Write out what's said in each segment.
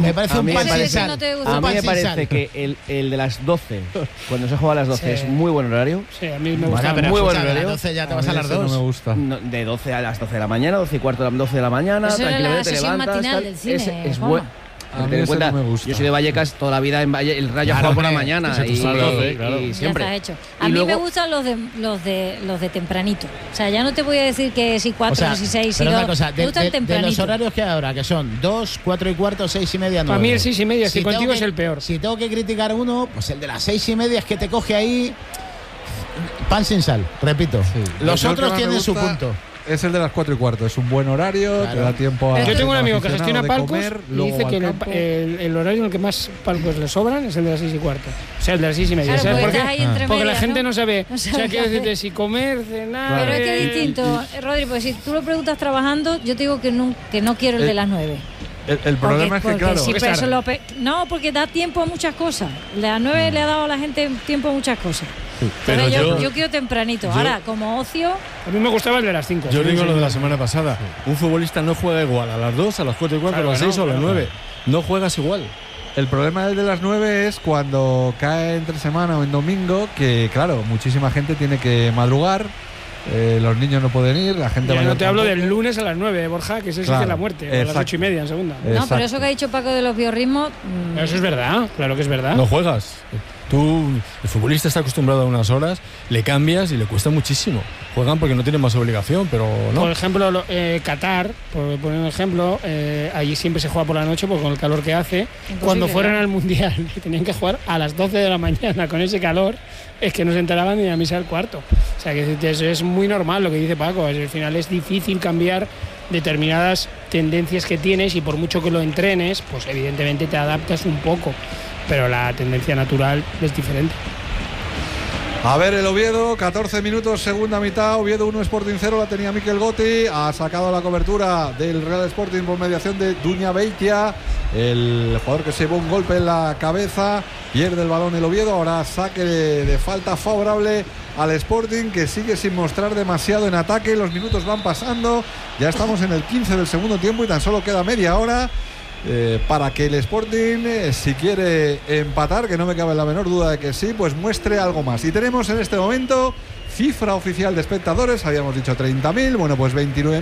me parece un pan sin sal. A mí me parece que el de las 12, cuando se juega a las 12, es muy buen horario. Sí, a mí me gusta. Pero muy buen a horario. las 12 ya te vas a las 2. No me gusta. De 12 a las 12 de la mañana, 12 y cuarto a las 12 de la mañana, Eso era tranquilamente la te sesión levantas. matinal del cine, Es Juanma. bueno. A mí Ten en ese cuenta, no me gusta. yo soy de Vallecas, toda la vida en Valle, el Rayo Claro, juega por la hombre, mañana ese y es a las 12, claro. y siempre. Ya está hecho. A Y mí me luego- gustan los de tempranito. O sea, ya no te voy a decir que si 4, O sea, si 6, si pero 2. una cosa, Me gustan de tempranito. los horarios que hay ahora, que son 2, 4 y cuarto, 6 y media, 9. Para mí el 6 y media, es que tengo contigo es el peor. Si tengo que criticar uno, pues el de las 6 y media es que te coge ahí pan sin sal, repito. Sí. Los Yo el que otros más me tienen su gusta punto. Es el de las 4 y cuarto. Es un buen horario, Claro. te da tiempo a. Yo tengo un amigo que al gestiona aficionado palcos de comer, y luego dice que al campo. el horario en el que más palcos le sobran es el de las 6 y cuarto. O sea, el de las 6 y media. Claro, ¿Sabes porque por qué? estás ahí entre Porque la medias, gente no sabe. No O sea, sabe quiero qué decirte hacer. si comer, cenar. Pero es que es distinto, Rodri, porque si tú lo preguntas trabajando, yo te digo que no quiero el de las 9. El problema es que, claro. si es pero eso tarde. no, porque da tiempo a muchas cosas. La 9 le ha dado a la gente tiempo a muchas cosas. Pero Entonces yo quiero tempranito. Ahora, como ocio, A mí me gustaba el de las 5. Yo digo lo de la semana pasada. Un futbolista no juega igual a las 2, a las 4 y cuarto, Claro a las que 6 no, o a las claro. 9. No juegas igual. El problema del de las 9 es cuando cae entre semana o en domingo, que claro, muchísima gente tiene que madrugar, los niños no pueden ir, la gente Ya mayor no te hablo tampoco. del lunes a las 9, Borja, que ese Claro, sí que es la muerte. O a las exacto. 8 y media en segunda. no, pero Exacto. eso que ha dicho Paco de los biorritmos, Pero eso es verdad, claro que es verdad. No juegas. Tú, el futbolista está acostumbrado a unas horas, le cambias y le cuesta muchísimo. Juegan porque no tienen más obligación, pero no. Por ejemplo, Qatar, por poner un ejemplo, allí siempre se juega por la noche porque con el calor que hace. Cuando fueron al Mundial y tenían que jugar a las 12 de la mañana con ese calor, es que no se enteraban ni a misa del cuarto. O sea, que eso es muy normal lo que dice Paco. Al final es difícil cambiar determinadas tendencias que tienes y por mucho que lo entrenes, pues evidentemente te adaptas un poco. Pero la tendencia natural es diferente. A ver el Oviedo, 14 minutos, segunda mitad, Oviedo 1, Sporting 0, la tenía Mikel Gotti, ha sacado la cobertura del Real Sporting por mediación de Duña Beitia, el jugador que se llevó un golpe en la cabeza, pierde el balón el Oviedo, ahora saque de falta favorable al Sporting, que sigue sin mostrar demasiado en ataque, los minutos van pasando, ya estamos en el 15 del segundo tiempo y tan solo queda media hora. Para que el Sporting, si quiere empatar, que no me cabe la menor duda de que sí, pues muestre algo más. Y tenemos en este momento cifra oficial de espectadores, habíamos dicho 30.000, bueno, pues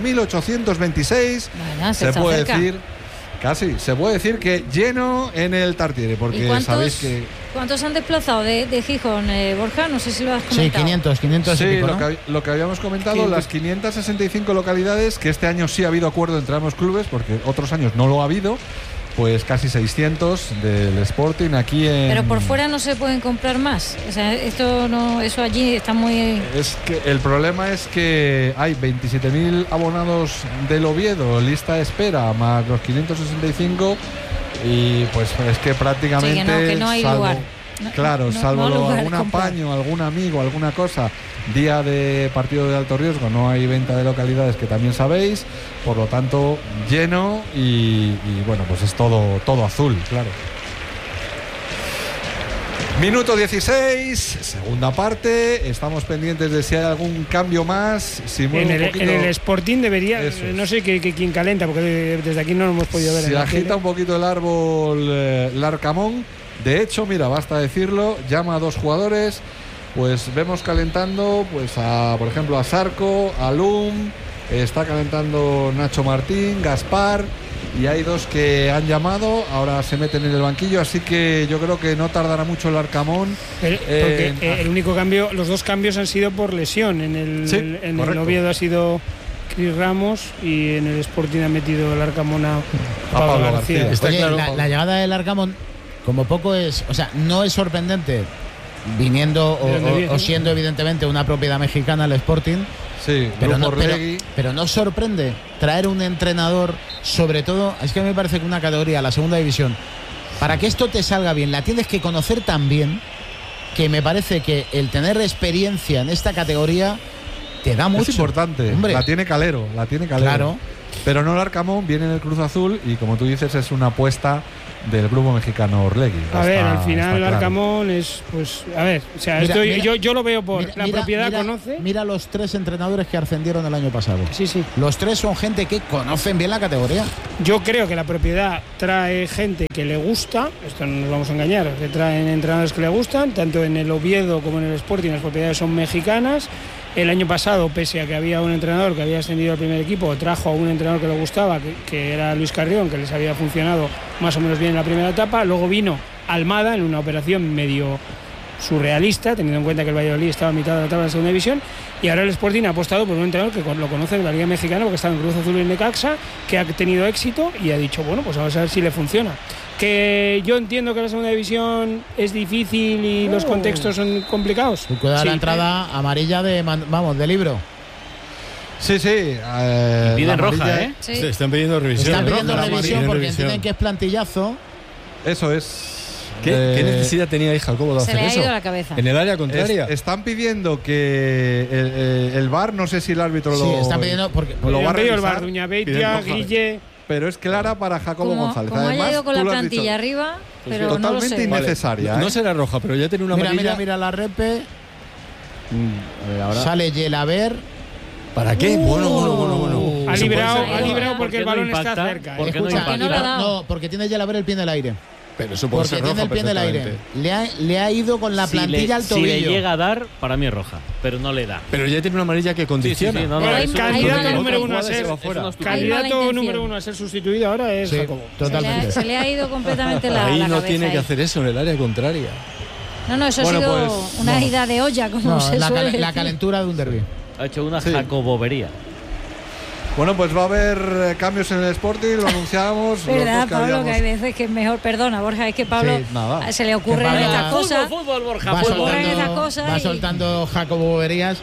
29.826. bueno, Se está puede cerca. decir, casi, se puede decir que lleno en el Tartiere, ¿Y porque sabéis que... cuántos han desplazado de Gijón, Borja? No sé si lo has Sí, comentado. 500 y Sí, pico, lo, ¿no? lo que habíamos comentado, 500. las 565 localidades, que este año sí ha habido acuerdo entre ambos clubes, porque otros años no lo ha habido, pues casi 600 del Sporting aquí en... Pero por fuera no se pueden comprar más. O sea, esto no, eso allí está muy. Es que el problema es que hay 27.000 abonados del Oviedo, lista de espera, más los 565, y pues es que prácticamente... Sí, que no hay lugar. No, Claro, no, salvo no lugar algún comprar. apaño, algún amigo, alguna cosa, día de partido de alto riesgo, no hay venta de localidades, que también sabéis, por lo tanto lleno y bueno, pues es todo azul, claro. Minuto 16, segunda parte, estamos pendientes de si hay algún cambio más, si mueve En un poquito, el Sporting debería, Eso es. no sé quién calienta, porque desde aquí no lo hemos podido ver. si en la agita tele. un poquito el árbol Larcamón. De hecho, mira, basta decirlo, llama a dos jugadores, pues vemos calentando, pues por ejemplo a Zarco, a Lum, está calentando Nacho Martín, Gaspar, y hay dos que han llamado, ahora se meten en el banquillo, así que yo creo que no tardará mucho el Arcamón. Porque el único cambio, los dos cambios han sido por lesión. En el, Sí, en el correcto. Oviedo ha sido Cris Ramos y en el Sporting ha metido el Arcamón a Pablo García. Está Oye, claro. la llegada del Arcamón, como poco es, o sea, no es sorprendente viniendo ¿De dónde viene? o siendo evidentemente una propiedad mexicana el Sporting, Sí, pero Luis no, Orlegui. pero no sorprende traer un entrenador, sobre todo, es que a mí me parece que una categoría, la segunda división, para que esto te salga bien, la tienes que conocer tan bien, que me parece que el tener experiencia en esta categoría te da mucho. Es importante, Hombre. la tiene Calero. Claro. Pero no el Arcamón, viene en el Cruz Azul y como tú dices es una apuesta del grupo mexicano Orlegui. A ver, Está- al final está claro. Arcamón es, pues, a ver, o sea, yo lo veo por la propiedad conoce. Mira los 3 entrenadores que ascendieron el año pasado. Sí. Los 3 son gente que conocen bien la categoría. Yo creo que la propiedad trae gente que le gusta, esto no nos vamos a engañar, que traen entrenadores que le gustan, tanto en el Oviedo como en el Sporting, las propiedades son mexicanas. El año pasado, pese a que había un entrenador que había ascendido al primer equipo, trajo a un entrenador que le gustaba, que era Luis Carrión, que les había funcionado más o menos bien en la primera etapa. Luego vino Almada en una operación medio surrealista, teniendo en cuenta que el Valladolid estaba a mitad de la tabla de la segunda división, y ahora el Sporting ha apostado por un entrenador que lo conoce de la Liga Mexicana, porque está en Cruz Azul y en Necaxa, que ha tenido éxito y ha dicho, bueno, pues vamos a ver si le funciona. Que yo entiendo que la segunda división es difícil y los contextos son complicados. Cuidado Sí. la entrada amarilla de libro. Sí. Piden la roja, amarilla- ¿eh? Sí. Están pidiendo revisión. Están pidiendo Roja, revisión amarilla. porque Revisión. entienden que es plantillazo. Eso es. ¿Qué necesidad tenía ahí Jacobo de Se hacer le ha eso? ido la cabeza. En el área contraria. Están pidiendo que el VAR, no sé si el árbitro Sí, lo. están pidiendo porque lo va a Han pedido el revisar, bar, Duña Piden Beitia, roja. Guille. pero es clara para Jacobo Como, González. como haya Además, ido con tú la lo has plantilla dicho, arriba, pero no lo totalmente sé. innecesaria. No ¿eh? será roja, pero ya tiene una mira, amarilla. mira la repe. A ver, ahora. Sale Yelaber. ¿Para qué? Bueno. Ha Se librado, puede ha ser. librado ¿Por porque qué el no balón impacta? está cerca. ¿Por qué no Escucha, impacta? no lo ha dado. no, porque tiene Yelaber el pie en el aire. Pero eso puede Porque ser tiene roja el pie en el aire. perfectamente. Le ha ido con la plantilla al Si tobillo. le llega a dar, para mí es roja, pero no le da. Pero ya tiene una amarilla que condiciona. no, Pero no, hay- es un- hay Candidato mala número intención. uno a Se ser. va fuera. Es una estupidez. Hay mala Candidato intención. número uno a ser sustituido ahora es Sí, Jacobo. totalmente. Se le ha ido completamente la Ahí no cabeza tiene ahí. que hacer eso en el área contraria. No, eso Bueno, ha sido pues, una no. ida de olla, como No, se la suele decir. calentura de un derbi. Ha hecho una Sí. jacobobería. Bueno, pues va a haber cambios en el Sporting, lo anunciamos. los ¿Verdad, dos que Pablo? habíamos- Que hay veces que es mejor, perdona, Borja, es que Pablo Sí, nada. se le ocurren Que Pablo- estas cosas. Fútbol, Borja, Va fútbol. soltando- esas soltando, cosas va y- soltando Jacobo Boberías.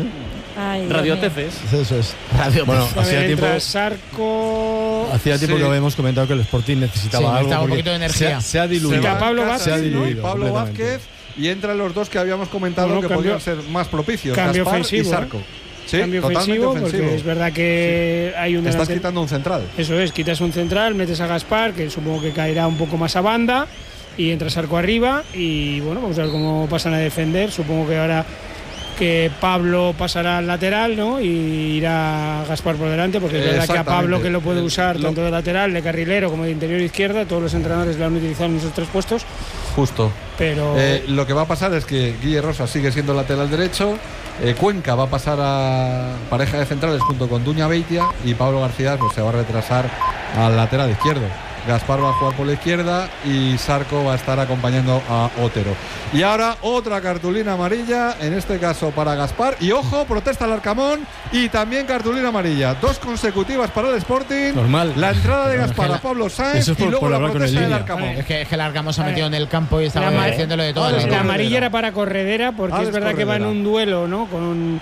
Ay, Dios Radio mío. Tefes. Eso es. Radio. Bueno, A ver, hacía tiempo, entra Sarco. hacía tiempo Sí. que habíamos comentado que el Sporting necesitaba Sí, algo. necesitaba un porque poquito de energía. Se ha diluido. Entra Pablo Se va Vázquez, Se ha ¿no? diluido. Pablo completamente. Vázquez y entran los dos que habíamos comentado Bueno, que cambio- podrían ser más propicios, cambio Gaspar ofensivo, y Sarco. Sí, Cambio totalmente ofensivo, ofensivo. porque es verdad que hay un Estás delantero. quitando un central. Eso es, quitas un central, metes a Gaspar, que supongo que caerá un poco más a banda, y entra Sarco arriba. Y bueno, vamos a ver cómo pasan a defender. Supongo que ahora que Pablo pasará al lateral, ¿no? Y irá Gaspar por delante, porque es verdad que a Pablo, Exactamente. que lo puede usar Lo- tanto de lateral, de carrilero como de interior izquierda, todos los entrenadores lo han utilizado en esos tres puestos, Justo. pero Lo que va a pasar es que Guille Rosa sigue siendo lateral derecho, Cuenca va a pasar a pareja de centrales junto con Duña Beitia y Pablo García pues, se va a retrasar al lateral izquierdo. Gaspar va a jugar por la izquierda y Sarco va a estar acompañando a Otero. Y ahora otra cartulina amarilla, en este caso para Gaspar. Y ojo, protesta el Arcamón y también cartulina amarilla. 2 consecutivas para el Sporting. Normal. La entrada de Gaspar Pero a Pablo Sáenz eso es y por luego la hablar con el protesta del línea. Arcamón. Es que el Arcamón se ha metido en el campo y La estaba mar- haciéndolo de todo. Alex el la equipo. amarilla era para Corredera, porque Alex es verdad que va en Corredera. un duelo, ¿no? Con un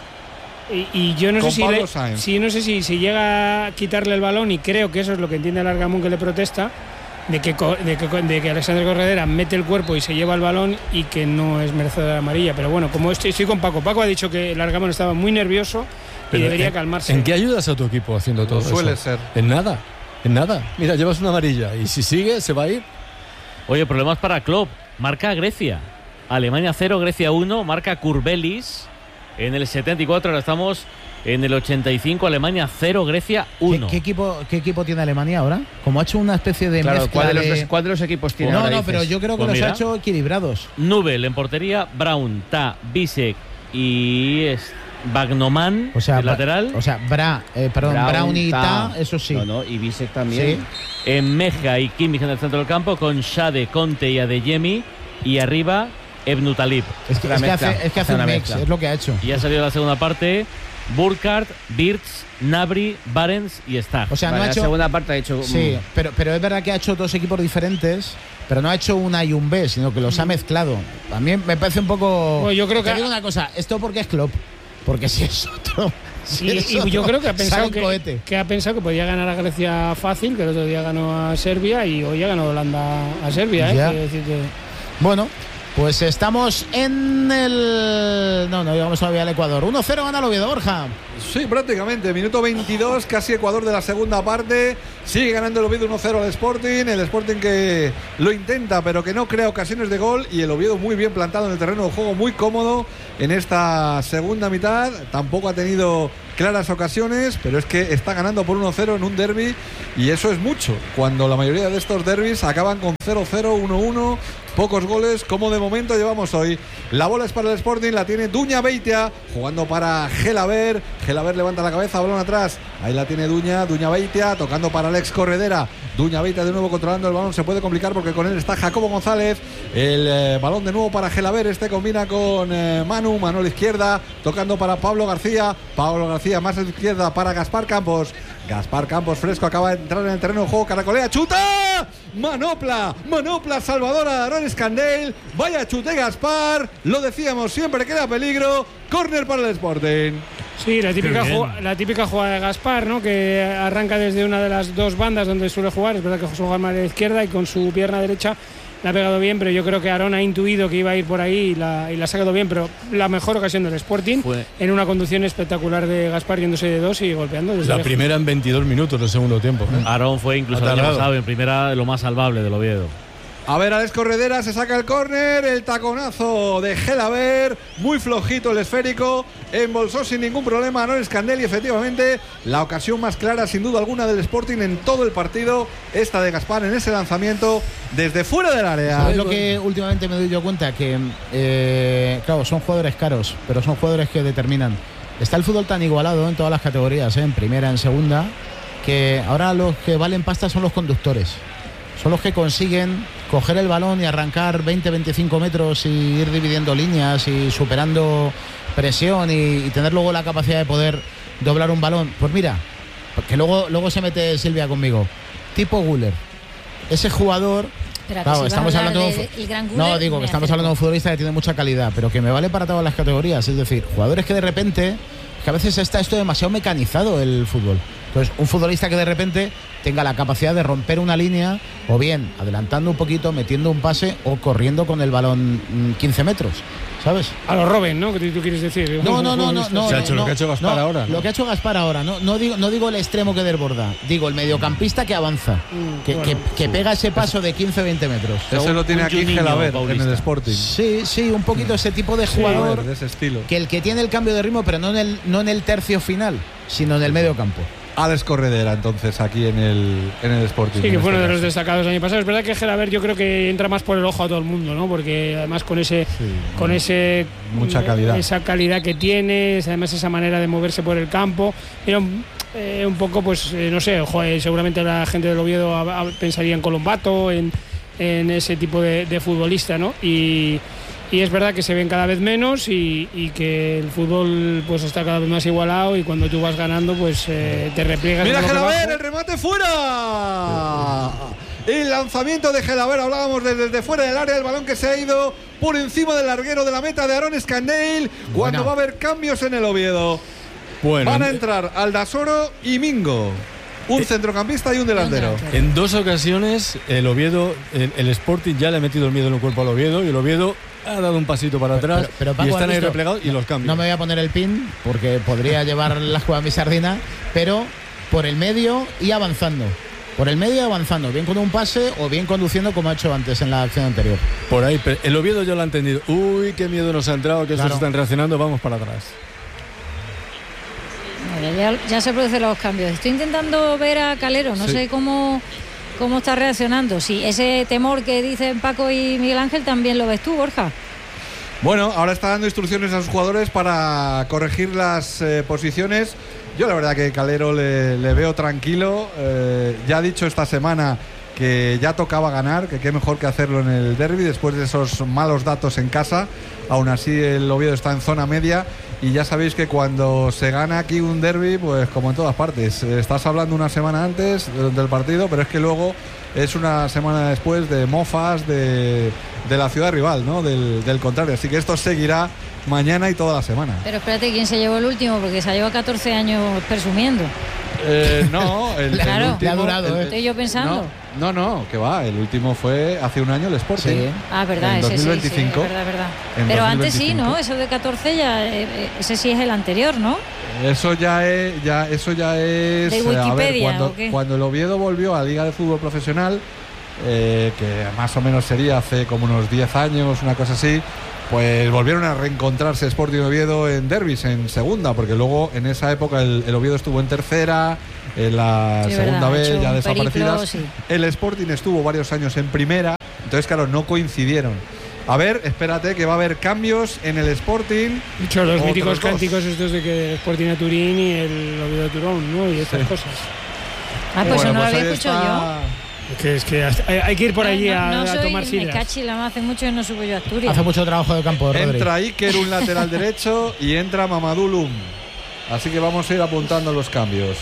y yo no Con sé si Pablo Sáenz. no sé si llega a quitarle el balón, y creo que eso es lo que entiende el Arcamón, que le protesta, de que Alexander Corredera mete el cuerpo y se lleva el balón y que no es merecedor de la amarilla. Pero bueno, como estoy con Paco ha dicho que el Arcamón estaba muy nervioso y Pero debería ¿en- calmarse. ¿En qué ayudas a tu equipo haciendo todo Suele eso? ser. En nada. En nada. Mira, llevas una amarilla y si sigue, se va a ir. Oye, problemas para Klopp. Marca Grecia. Alemania 0, Grecia 1. Marca Kurbelis en el 74. Ahora estamos en el 85. Alemania 0, Grecia 1. ¿Qué equipo tiene Alemania ahora? Como ha hecho una especie de Claro, mezcla ¿cuál de los equipos tiene No, ahora, no, dices? pero yo creo que Pues los mira. ha hecho equilibrados. Nubel en portería. Brown, Ta, Bisek y Bagnoman O sea, el lateral. O sea, Brown y Ta, eso sí. No, y Bisek también. Sí. En Meja y Kimmich en el centro del campo, con Shade, Conte y Adeyemi. Y arriba, Ebnu Talib. Es que Una mezcla, hace un una mix, mezcla. es lo que ha hecho. Y ya salió la segunda parte. Burkhardt, Birz, Nabri, Barents y Stag. O sea, Vale, no ha la hecho. segunda parte ha hecho. Sí, pero es verdad que ha hecho dos equipos diferentes, pero no ha hecho un A y un B, sino que los ha mezclado. A mí me parece un poco. Bueno, yo creo Te que- digo una cosa, esto porque es Klopp, porque si es otro. si es Y yo otro, creo que ha pensado sale en cohete. que ha pensado que podía ganar a Grecia fácil, que el otro día ganó a Serbia y hoy ha ganado Holanda a Serbia. Ya. Quiero decir que Bueno, Pues estamos en el... No llegamos todavía al Ecuador. 1-0 gana el Oviedo, Borja. Sí, prácticamente. Minuto 22, casi Ecuador de la segunda parte. Sigue ganando el Oviedo 1-0 al Sporting. El Sporting que lo intenta, pero que no crea ocasiones de gol. Y el Oviedo muy bien plantado en el terreno de juego, muy cómodo en esta segunda mitad. Tampoco ha tenido claras ocasiones, pero es que está ganando por 1-0 en un derbi. Y eso es mucho, cuando la mayoría de estos derbis acaban con 0-0, 1-1. Pocos goles, como de momento llevamos hoy. La bola es para el Sporting, la tiene Duña Beitia, jugando para Gelaber. Gelaber levanta la cabeza, balón atrás. Ahí la tiene Duña Beitia, tocando para Alex Corredera. Duña Beitia de nuevo controlando el balón, se puede complicar porque con él está Jacobo González. El balón de nuevo para Gelaber, este combina con Manu a la izquierda, tocando para Pablo García. Pablo García más a la izquierda para Gaspar Campos. Gaspar Campos fresco, acaba de entrar en el terreno de juego, caracolea, chuta, manopla salvadora de Aaron Scandell, vaya chute Gaspar, lo decíamos siempre que era peligro, córner para el Sporting. Sí, la típica jugada de Gaspar, ¿no? Que arranca desde una de las dos bandas donde suele jugar, es verdad que juega más a la izquierda y con su pierna derecha la ha pegado bien, pero yo creo que Aaron ha intuido que iba a ir por ahí y la ha sacado bien, pero la mejor ocasión del Sporting en una conducción espectacular de Gaspar yéndose de dos y golpeando desde la lejos. Primera en 22 minutos del segundo tiempo. Aaron fue incluso el año pasado en primera lo más salvable del Oviedo. A ver, Alex Corredera se saca el córner, el taconazo de Gelaber, muy flojito el esférico, embolsó sin ningún problema a Aaron Scandell y efectivamente la ocasión más clara sin duda alguna del Sporting en todo el partido, esta de Gaspar en ese lanzamiento desde fuera del área. Es lo que últimamente me doy yo cuenta, que claro, son jugadores caros, pero son jugadores que determinan. Está el fútbol tan igualado en todas las categorías, en primera, en segunda, que ahora los que valen pasta son los conductores. Son los que consiguen coger el balón y arrancar 20-25 metros y ir dividiendo líneas y superando presión y tener luego la capacidad de poder doblar un balón. Pues mira, porque luego se mete Silvia conmigo. Tipo Güler. Ese jugador... Claro, si estamos hablando de no, digo que estamos hablando de un futbolista que tiene mucha calidad, pero que me vale para todas las categorías. Es decir, jugadores que de repente... que a veces está esto demasiado mecanizado el fútbol. Entonces, un futbolista que de repente tenga la capacidad de romper una línea, o bien adelantando un poquito, metiendo un pase, o corriendo con el balón 15 metros, ¿sabes? A los Robben, ¿no? ¿Qué tú quieres decir? No. Lo que ha hecho Gaspar ahora. Lo que ha hecho Gaspar ahora. No digo el extremo que desborda. Digo el mediocampista que avanza. Que pega ese paso de 15-20 metros. Ese lo tiene aquí Gelaber en el Sporting. Sí, un poquito ese tipo de jugador. De ese estilo. Que el que tiene el cambio de ritmo, pero no en el tercio final, sino en el medio campo. Alex Corredera entonces aquí en el Sporting. Sí, que fue uno de los destacados el año pasado. Es verdad que Gelaber yo creo que entra más por el ojo a todo el mundo, ¿no? Porque además con mucha calidad. Esa calidad que tiene, además esa manera de moverse por el campo. Era un poco, pues, no sé, seguramente la gente del Oviedo pensaría en Colombato, en ese tipo de futbolista, ¿no? Y es verdad que se ven cada vez menos y que el fútbol pues está cada vez más igualado y cuando tú vas ganando pues te repliegas. Mira Gelaber, el remate fuera. El lanzamiento de Gelaber, hablábamos desde fuera del área, el balón que se ha ido por encima del larguero de la meta de Aaron Scandell. Cuando va a haber cambios en el Oviedo. Van a entrar Aldasoro y Mingo. Un centrocampista y un delantero. En dos ocasiones el Oviedo, el Sporting ya le ha metido el miedo en el cuerpo al Oviedo y el Oviedo ha dado un pasito para atrás pero Paco, y están ahí replegados y los cambios. No me voy a poner el pin porque podría llevar la jugada a mi sardina, pero por el medio y avanzando. Por el medio y avanzando, bien con un pase o bien conduciendo como ha hecho antes en la acción anterior. Por ahí, pero el Oviedo yo lo ha entendido. Uy, qué miedo nos ha entrado, que estos están reaccionando, vamos para atrás. Ya se producen los cambios. Estoy intentando ver a Calero, no sé cómo está reaccionando. Sí, ese temor que dicen Paco y Miguel Ángel también lo ves tú, Borja. Bueno, ahora está dando instrucciones a sus jugadores para corregir las posiciones. Yo la verdad que Calero le veo tranquilo. Ya ha dicho esta semana que ya tocaba ganar, que qué mejor que hacerlo en el derbi después de esos malos datos en casa. Aún así el Oviedo está en zona media y ya sabéis que cuando se gana aquí un derbi, pues como en todas partes, estás hablando una semana antes del partido, pero es que luego es una semana después de mofas de la ciudad rival, ¿no? Del contrario, así que esto seguirá mañana y toda la semana. Pero espérate, ¿quién se llevó el último? Porque se ha llevado 14 años presumiendo. No, Claro. el último, Le ha durado, Estoy yo pensando. No, que va. El último fue hace un año el Sporting. Sí. Ah, verdad, En ese 2025. sí, es verdad. En Pero antes sí, 2025. ¿no? Eso de 14 ya, ese sí es el anterior, ¿no? Eso ya es. ¿De a ver, Wikipedia o qué? cuando el Oviedo volvió a la Liga de Fútbol Profesional, que más o menos sería hace como unos 10 años, una cosa así, pues volvieron a reencontrarse Sporting y Oviedo en derbis, en segunda, porque luego en esa época el Oviedo estuvo en tercera, en la Sí, segunda verdad, ha vez hecho ya un desaparecidas. periplo, sí. El Sporting estuvo varios años en primera, entonces claro, no coincidieron. A ver, espérate que va a haber cambios en el Sporting. De hecho, los Otros míticos dos. cánticos estos de que Sporting a Turín y el Oviedo de Turón, ¿no? Y estas Sí. cosas. Ah, pues eso no lo ahí había escuchado yo. está. Es que hay que ir por allí no a soy, tomar me sidras. cachi, la hace mucho que no subo yo a Asturias. Hace mucho trabajo de campo, Rodri. Entra Iker, un lateral derecho, y entra Mamadou Loum. Así que vamos a ir apuntando los cambios.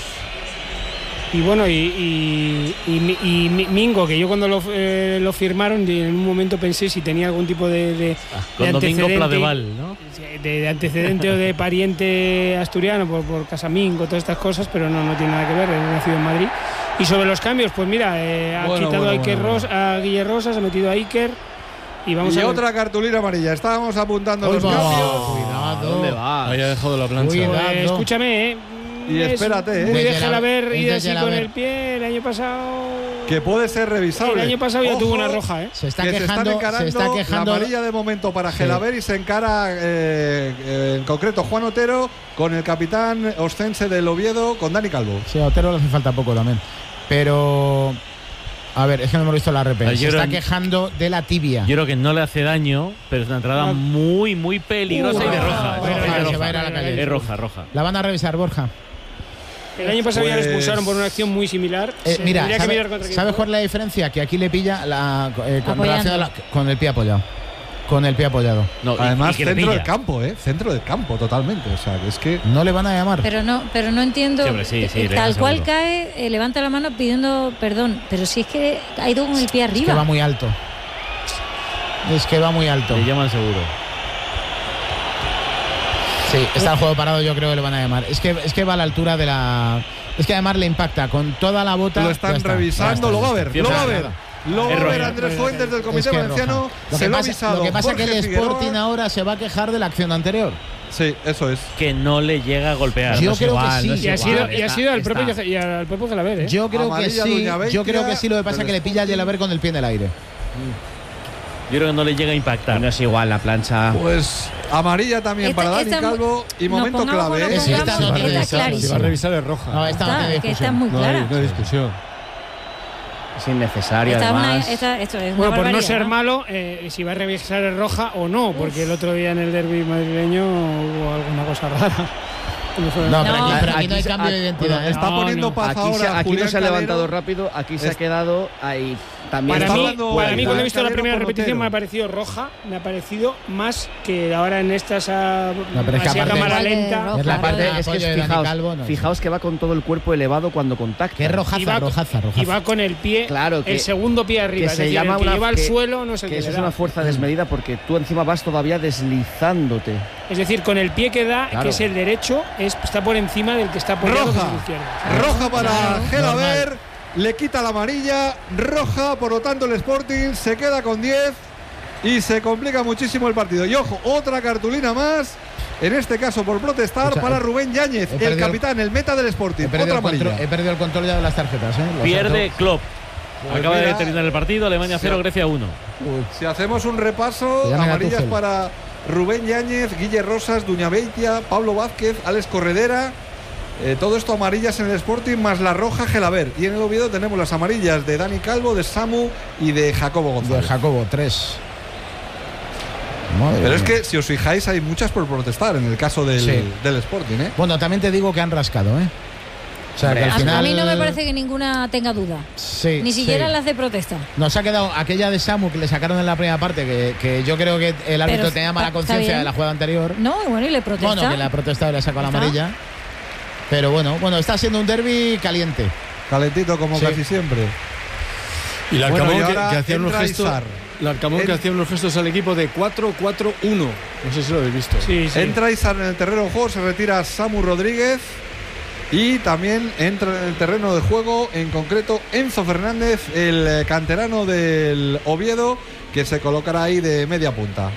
Y bueno, y Mingo, que yo cuando lo firmaron, en un momento pensé si tenía algún tipo de Con Domingo antecedente, Pladeval, ¿no? de antecedente o de pariente asturiano por Casamingo, todas estas cosas, pero no tiene nada que ver, él nacido en Madrid. Y sobre los cambios, pues mira, ha quitado a Iker a Guille Rosas, ha metido a Iker y vamos Y a ver. otra cartulina amarilla. Estábamos apuntando Uy, los va. cambios. Cuidado. ¿Dónde va? Ahí ha dejado la plancha. Cuidado. Pues, escúchame, Y espérate, Muy ¿eh? déjala ver Es y de así con Gelaber. el pie. El año pasado. Que puede ser revisable. El año pasado ya Ojo, tuvo una roja, ¿eh? Se está que quejando, se está encarando la amarilla de momento para Sí. Gelaber y se encara en concreto Juan Otero con el capitán oscense del Oviedo, con Dani Calvo. Sí, a Otero le hace falta poco también. Pero. A ver, es que no hemos visto la RP. Yo Se está creo- quejando de la tibia. Yo creo que no le hace daño, pero es una entrada muy, muy peligrosa y de roja. bueno, Es de se roja. va a ir a la calle. Es roja, roja. La van a revisar, Borja. El año pasado ya le Pues- expulsaron por una acción muy similar. Mira, Tendría que mirar contra quién ¿sabes fue. cuál es la diferencia? Que aquí le pilla con Apoyando. relación a con el pie apoyado. Con el pie apoyado. No, y- Además, y que le centro pilla. del campo, centro del campo totalmente. O sea, que es que No le van a llamar. Pero no entiendo. Sí, hombre, sí, le tal da cual seguro. cae, levanta la mano pidiendo perdón. Pero si es que ha ido con el pie Es que va arriba. muy alto. Es que va muy alto. Le llaman seguro. Sí, está el juego parado, yo creo que le van a llamar. Es que va a la altura de la. Es que además le impacta con toda la bota. lo están Ya está, revisando, ya está. lo va a ver, lo va a ver. Lo va Es a ver roja. Andrés Fuentes del Comité Es que es Valenciano. roja. Lo Se que lo ha pasa, avisado. lo que pasa es que el Jorge Sporting Figueroa. ahora se va a quejar de la acción anterior. Sí, eso es. Que no le llega a golpear. Yo No es creo igual, que sí. no es Y ha igual. sido, y ha sido al Está. propio Gelaber, ¿eh? Yo creo que Amarilla sí. Duñabeitia Yo creo que sí. Lo que pasa es que le pilla a Gelaber con el pie en el aire. Yo creo que no le llega a impactar. No es igual la plancha. Pues amarilla también Esta- para Dani esta- Calvo. Y nos momento pongamos clave. con Sí, los esta pongamos, no tiene está discusión. Si va a clarísimo. revisar es roja. No, esta no tiene Que está discusión. muy No clara. hay discusión. Es innecesario, Esta es una- además. esto es una Bueno, por no barbaridad, ser malo, si va a revisar es roja o no, porque el otro día en el derbi madrileño hubo alguna cosa rara. No, pero aquí no hay Aquí se- cambio de identidad. ¿eh? Está No, poniendo no. paz Aquí, ahora. aquí no Julián se ha Calero. levantado rápido, aquí se ha Es- quedado ahí. También Para está mí, hablando para mí, cuando he visto la Calero primera con repetición Otero. me ha parecido roja, me ha parecido más que ahora en estas pero es que así a aparte- cámara Igual de lenta. roja, Es la parte- ¿verdad? es que apoyo de Dani fijaos, Calvo, no. fijaos que va con todo el cuerpo elevado cuando contacta. Que es Y rojaza, va- rojaza. Y va con el pie, Claro, que- el segundo pie arriba, que es se decir, llama el que una- lleva al que- suelo no es el Que que eso le es da. una fuerza desmedida porque tú encima vas todavía deslizándote. Es decir, con el pie que da, Claro. que es el derecho, está por encima del que está apoyado, que es Roja. el izquierdo. Roja para Claro, Gelaber. Le quita la amarilla. Roja, por lo tanto, el Sporting se queda con 10 y se complica muchísimo el partido. Y ojo, otra cartulina más. En este caso, por protestar, Escucha, para Rubén Yáñez, he el perdido- capitán, el meta del Sporting. He perdido, Otra el control, amarilla. he perdido el control ya de las tarjetas. Lo Pierde siento. Klopp. Pues Acaba mira, de terminar el partido. Alemania 0, Grecia 1. Uy, Si hacemos un repaso, Que llame a amarillas Tuchel. para Rubén Yáñez, Guille Rosas, Duñabeitia, Pablo Vázquez, Alex Corredera. Todo esto amarillas en el Sporting, más la roja Gelaber. Y en el Oviedo tenemos las amarillas de Dani Calvo, de Samu y de Jacobo de González. Jacobo, 3. Madre Pero es mía. que, si os fijáis, hay muchas por protestar en el caso del, Sí. del Sporting, ¿eh? Bueno, también te digo que han rascado, ¿eh? O sea, que al A final. mí no me parece que ninguna tenga duda. Sí, Ni siquiera sí. las de protesta. Nos ha quedado aquella de Samu que le sacaron en la primera parte, que yo creo que el árbitro Pero tenía mala está conciencia bien. de la jugada anterior. No, y bueno, y le protesta. Bueno, que le ha protestado y le ha sacado la Está. amarilla. Pero bueno, está siendo un derbi caliente. Calentito como Sí. casi siempre. Y la Bueno, Arcamón y ahora que hacía unos entra gestos. Izar. Larcamón que hacía unos gestos al equipo de 4-4-1. No sé si lo habéis visto. Sí. Entra Izar en el terreno de juego, se retira Samu Rodríguez y también entra en el terreno de juego, en concreto Enzo Fernández, el canterano del Oviedo, que se colocará ahí de media punta.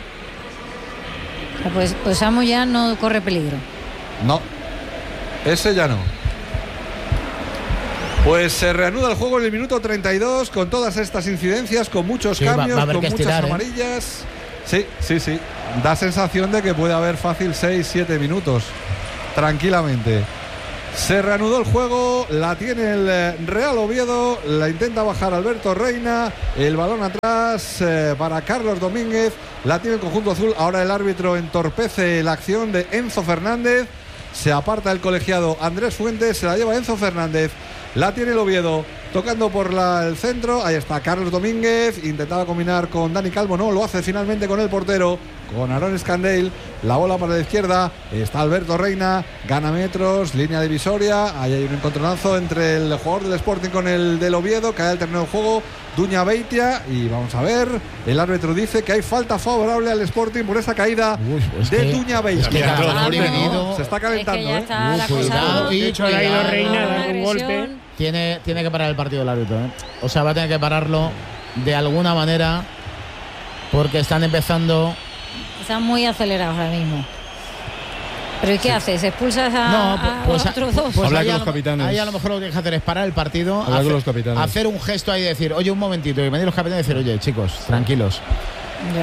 Pues Samu ya no corre peligro. No, ese ya no. Pues se reanuda el juego en el minuto 32 con todas estas incidencias, con muchos cambios, va a haber con que muchas estirar, amarillas. Sí. Da sensación de que puede haber fácil 6-7 minutos. Tranquilamente. Se reanudó el juego, la tiene el Real Oviedo, la intenta bajar Alberto Reina, el balón atrás para Carlos Domínguez, la tiene el conjunto azul. Ahora el árbitro entorpece la acción de Enzo Fernández. Se aparta el colegiado Andrés Fuentes, se la lleva Enzo Fernández. La tiene el Oviedo, tocando por el centro. Ahí está Carlos Domínguez, intentaba combinar con Dani Calvo, no, lo hace finalmente con el portero, con Aaron Scandale. La bola para la izquierda, está Alberto Reina, gana metros, línea divisoria. Ahí hay un encontronazo entre el jugador del Sporting con el del Oviedo, cae al terreno de juego Duña Beitia, y vamos a ver, el árbitro dice que hay falta favorable al Sporting por esa caída de Duña Beitia. Se está calentando, es que ya está cuidado, de hecho, ha ido Reina, da un golpe. Tiene que parar el partido el árbitro, ¿eh? O sea, va a tener que pararlo de alguna manera, porque están empezando. Están muy acelerados ahora mismo. ¿Pero y qué haces? ¿Expulsas a otros dos? Pues habla con los capitanes. Ahí a lo mejor lo que tienes que hacer es parar el partido, con los capitanes. hacer un gesto ahí y decir, oye, un momentito, y venir los capitanes y decir, oye, chicos, tranquilos. Ya.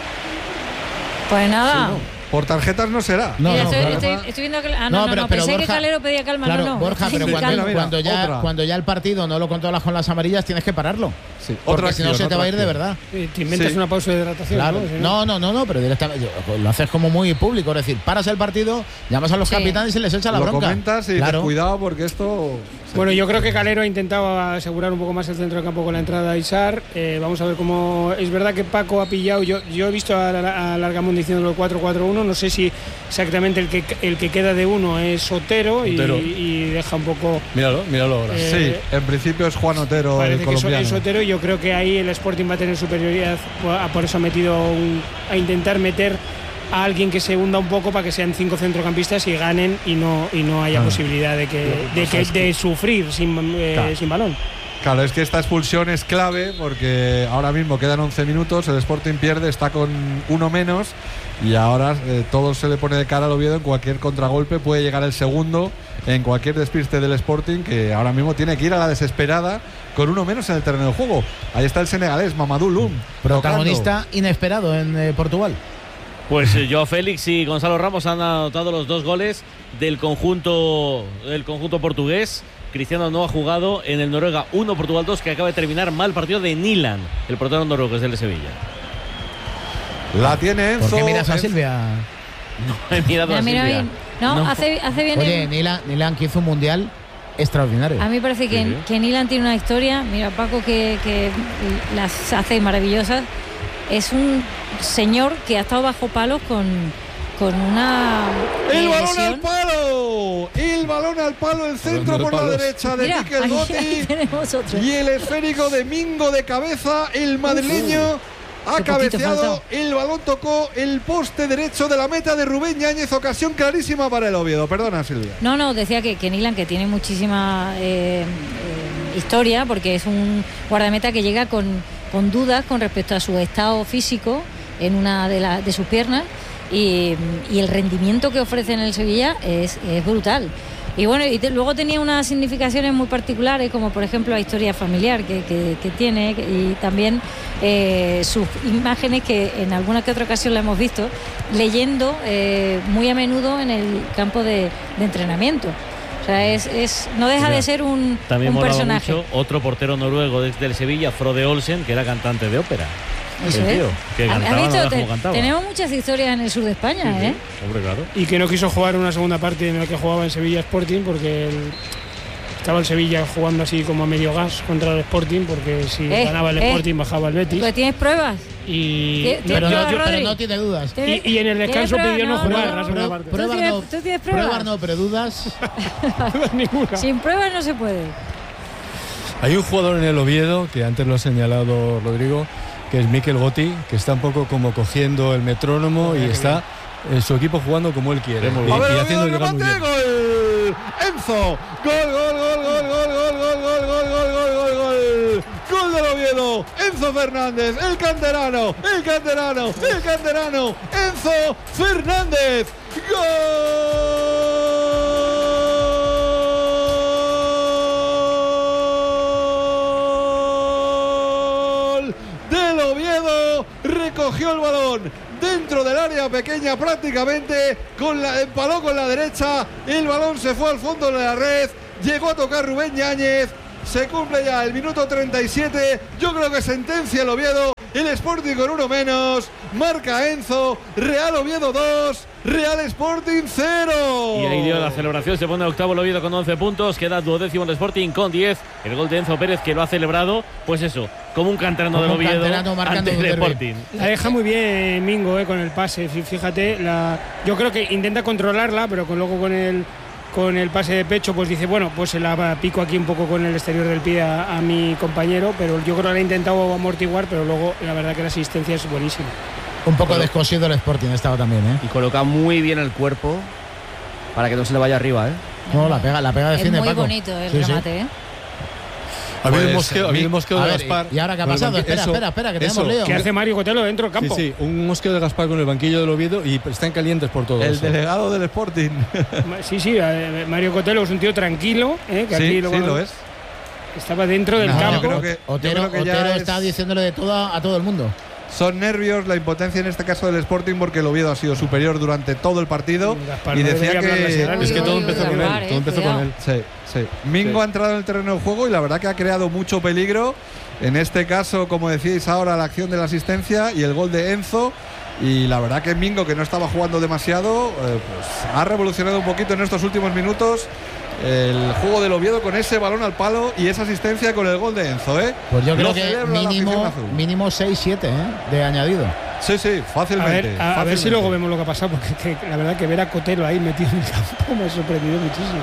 Pues nada. Por tarjetas no será. Mira, estoy viendo que. Pensé Borja, que Calero pedía calma. Claro, no. Borja, pero cuando ya el partido no lo controlas con las amarillas, tienes que pararlo. Sí, porque si no se te va a ir de verdad. Te inventas una pausa de hidratación. Claro. ¿no? No, pero directamente lo haces como muy público. Es decir, paras el partido, llamas a los capitanes y les echas la bronca. Lo comentas y dices, cuidado porque esto. Bueno, yo creo que Calero ha intentado asegurar un poco más el centro de campo con la entrada de Izar. Vamos a ver cómo. Es verdad que Paco ha pillado. Yo he visto a Largamón diciéndolo 4-4-1. No sé si exactamente el que queda de uno es Otero. Y deja un poco. Míralo ahora. Sí, en principio es Juan Otero, el colombiano. Es Otero, y yo creo que ahí el Sporting va a tener superioridad. Por eso ha metido a intentar meter a alguien que se hunda un poco para que sean 5 centrocampistas y ganen y no haya posibilidad de sufrir sin balón. Claro, es que esta expulsión es clave porque ahora mismo quedan 11 minutos, el Sporting pierde, está con uno menos y ahora todo se le pone de cara al Oviedo. En cualquier contragolpe puede llegar el segundo, en cualquier despiste del Sporting, que ahora mismo tiene que ir a la desesperada con uno menos en el terreno de juego. Ahí está el senegalés, Mamadou Loum, protagonista inesperado en Portugal. Pues Joao Félix y Gonzalo Ramos han anotado los 2 goles del conjunto portugués. Cristiano no ha jugado en el Noruega 1, Portugal 2, que acaba de terminar mal partido de Nilan, el portero noruego, es del de Sevilla. La tiene Enzo. ¿Por qué miras a Silvia? No he mirado a Silvia. No, hace bien. Oye, Nilan que hizo un mundial extraordinario. A mí me parece que Nilan tiene una historia. Mira, Paco, que las hace maravillosas. Es un señor que ha estado bajo palos con una ¡El balón lesión. al palo! El balón al palo, el centro por la derecha de Mikel Gotti. Y el esférico de Mingo de cabeza, el madrileño ha cabeceado, el balón tocó el poste derecho de la meta de Rubén Yáñez, ocasión clarísima para el Oviedo. Perdona, Silvia. No, decía que Nilan, que tiene muchísima historia, porque es un guardameta que llega con dudas con respecto a su estado físico en una de sus piernas, y el rendimiento que ofrece en el Sevilla es brutal. Y bueno, luego tenía unas significaciones muy particulares, como por ejemplo la historia familiar que tiene, y también sus imágenes, que en alguna que otra ocasión la hemos visto leyendo muy a menudo en el campo de entrenamiento. O sea, no deja de ser un personaje. Mucho otro portero noruego desde el Sevilla, Frode Olsen, que era cantante de ópera. Eso es. Que cantaba, como cantaba. Tenemos muchas historias en el sur de España, sí. Hombre, claro. Y que no quiso jugar una segunda parte en la que jugaba en Sevilla Sporting, porque estaba el Sevilla jugando así como a medio gas contra el Sporting, porque si ganaba el Sporting bajaba el Betis. ¿Pues tienes pruebas? Pero no tiene dudas. Y en el descanso pidió no jugar la segunda parte. ¿Tú tienes pruebas? Pruebas no, pero dudas. Ninguna. Sin pruebas no se puede. Hay un jugador en el Oviedo, que antes lo ha señalado Rodrigo, que es Mikel Gotti, que está un poco como cogiendo el metrónomo y está su equipo jugando como él quiere. Y haciendo llegar muy bien. ¡Gol! ¡Enzo! ¡Gol! ¡Gol del Oviedo! ¡Enzo Fernández! ¡El canterano! ¡Enzo Fernández! ¡Gol del Oviedo! Recogió el balón dentro del área pequeña prácticamente, empaló con la derecha, el balón se fue al fondo de la red, llegó a tocar Rubén Yáñez, se cumple ya el minuto 37, yo creo que sentencia el Oviedo, el Sporting con uno menos, marca Enzo, Real Oviedo 2, Real Sporting 0. Y ahí dio la celebración, se pone octavo el Oviedo con 11 puntos, queda duodécimo el Sporting con 10, el gol de Enzo Pérez que lo ha celebrado, pues eso, como un canterano del Oviedo ante el Sporting. La deja muy bien Mingo con el pase, fíjate, yo creo que intenta controlarla, pero luego con el pase de pecho pues dice, bueno, pues se la pico aquí un poco con el exterior del pie a mi compañero, pero yo creo que la ha intentado amortiguar, pero luego la verdad que la asistencia es buenísima. Un poco descosido el Sporting estaba también, Y coloca muy bien el cuerpo para que no se le vaya arriba, No, la pega defiende, Paco. Es muy bonito el remate, Ha habido un mosqueo de Gaspar. ¿Y ahora qué ha pasado? Espera, que tenemos lío. ¿Qué hace Mario Cotelo dentro del campo? Sí, un mosqueo de Gaspar con el banquillo del Oviedo y están calientes por todo. El delegado del Sporting. Sí, Mario Cotelo es un tío tranquilo, que sí, aquí lo es. Estaba dentro del campo. Otero está diciéndole de todo a todo el mundo. Son nervios, la impotencia en este caso del Sporting, porque el Oviedo ha sido superior durante todo el partido. Gaspar, y decía que es que todo empezó con él. Todo empezó con él. Sí. Mingo ha entrado en el terreno de juego y la verdad que ha creado mucho peligro. En este caso, como decíais ahora, la acción de la asistencia y el gol de Enzo. Y la verdad que Mingo, que no estaba jugando demasiado, pues ha revolucionado un poquito en estos últimos minutos el juego del Oviedo con ese balón al palo y esa asistencia con el gol de Enzo. Pues yo creo que mínimo 6-7 de añadido. Sí, fácilmente. A ver si luego vemos lo que ha pasado, porque la verdad que ver a Cotelo ahí metido en el campo me ha sorprendido muchísimo.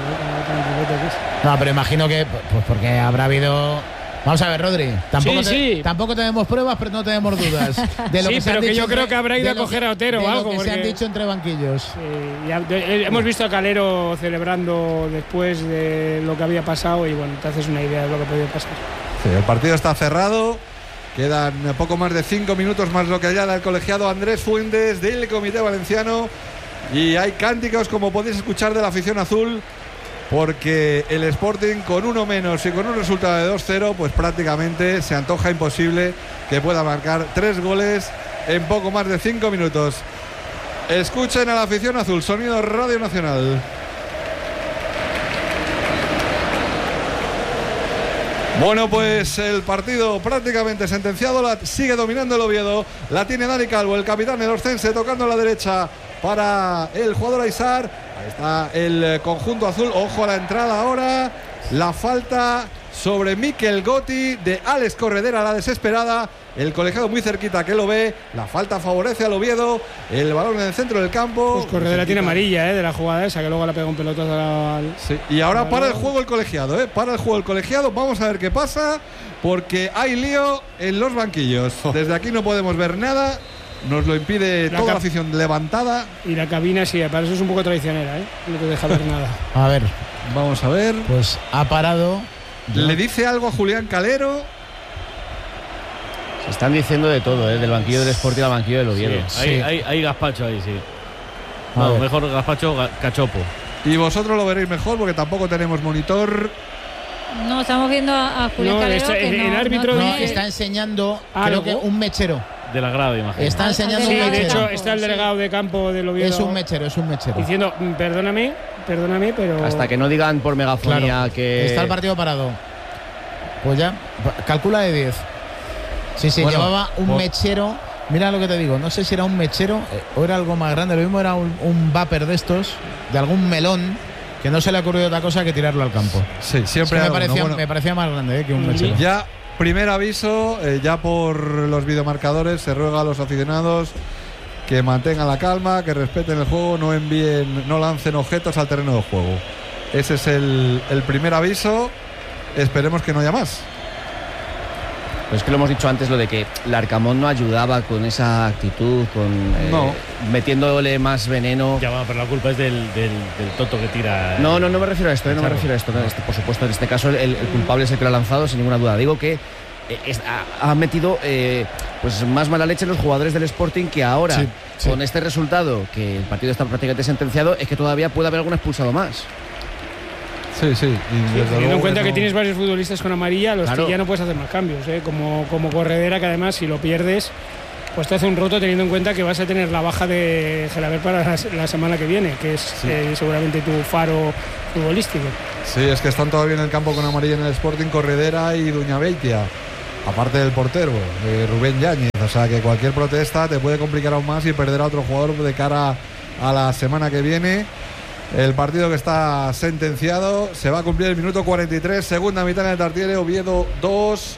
No, pero imagino que pues porque habrá habido. Vamos a ver, Rodri. Tampoco tenemos pruebas, pero no tenemos dudas. De lo que pero que yo creo que habrá ido a coger a Otero o algo. Se han dicho entre banquillos. Hemos visto a Calero celebrando después de lo que había pasado y bueno, te haces una idea de lo que podía pasar. Sí, el partido está cerrado. Quedan poco más de 5 minutos más lo que haya del colegiado Andrés Fuentes del Comité Valenciano. Y hay cánticos, como podéis escuchar, de la afición azul. Porque el Sporting con uno menos y con un resultado de 2-0 pues prácticamente se antoja imposible que pueda marcar 3 goles en poco más de 5 minutos. Escuchen a la afición azul, sonido Radio Nacional. Bueno, pues el partido prácticamente sentenciado, sigue dominando el Oviedo, la tiene Dani Calvo, el capitán del Orcense, tocando a la derecha para el jugador Aizar. Ahí está el conjunto azul, ojo a la entrada ahora, la falta sobre Mikel Gotti de Alex Corredera, la desesperada, el colegiado muy cerquita que lo ve, la falta favorece al Oviedo, el balón en el centro del campo. Pues Corredera tiene amarilla de la jugada esa, que luego le pega un pelotazo al... Sí. Y ahora para el juego el colegiado, para el juego el colegiado, vamos a ver qué pasa, porque hay lío en los banquillos, desde aquí no podemos ver nada. Nos lo impide toda la afición levantada. Y la cabina sí, para eso es un poco traicionera, no te deja ver nada. A ver, vamos a ver. Pues ha parado. Le dice algo a Julián Calero. Se están diciendo de todo, del banquillo del Sporting al banquillo del Oviedo. Sí, hay gazpacho ahí, sí. No, mejor gazpacho, cachopo. Y vosotros lo veréis mejor porque tampoco tenemos monitor. No, estamos viendo a Julián Calero. El árbitro está enseñando, creo que un mechero. De la grada, imagino. Está enseñando un mechero. De hecho, está el delegado de campo del Oviedo. Es un mechero. Diciendo, perdóname, pero... Hasta que no digan por megafonía que... Está el partido parado. Pues ya, calcula de 10. Sí, bueno, llevaba un mechero. Mira lo que te digo, no sé si era un mechero o era algo más grande. Lo mismo era un vapor de estos, de algún melón, que no se le ha ocurrido otra cosa que tirarlo al campo. Sí, siempre es que me parecía más grande que un mechero. Ya, primer aviso, ya por los videomarcadores, se ruega a los aficionados que mantengan la calma, que respeten el juego, no lancen objetos al terreno de juego. Ese es el primer aviso. Esperemos que no haya más. Pero es que lo hemos dicho antes, lo de que Larcamón no ayudaba con esa actitud, metiéndole más veneno. Ya va, pero la culpa es del tonto que tira. No me refiero a esto, no me refiero a esto. Por supuesto, en este caso el culpable es el que lo ha lanzado, sin ninguna duda. Digo que ha metido pues más mala leche en los jugadores del Sporting, que ahora, con este resultado, que el partido está prácticamente sentenciado, es que todavía puede haber algún expulsado más. Sí. Teniendo en cuenta que tienes varios futbolistas con amarilla, los que ya no puedes hacer más cambios, como Corredera, que además si lo pierdes pues te hace un roto, teniendo en cuenta que vas a tener la baja de Gelabert para la semana que viene, que es seguramente tu faro futbolístico. Sí, es que están todavía en el campo con amarilla en el Sporting Corredera y Duñabeitia, aparte del portero, Rubén Yáñez. O sea que cualquier protesta te puede complicar aún más y perder a otro jugador de cara a la semana que viene. El partido que está sentenciado, se va a cumplir el minuto 43, segunda mitad en el Tartiere. Oviedo 2,